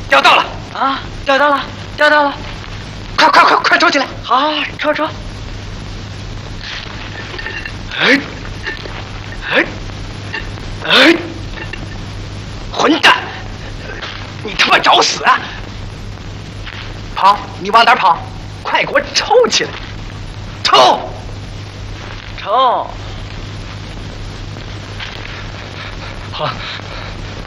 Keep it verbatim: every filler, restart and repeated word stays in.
钓到了啊！钓到了，钓到了！ 快快快快抽起来！ 好，抽抽！ 哎哎哎！混蛋！你他妈找死啊！跑！你往哪儿跑？快给我抽起来！抽！ 抽！ 好，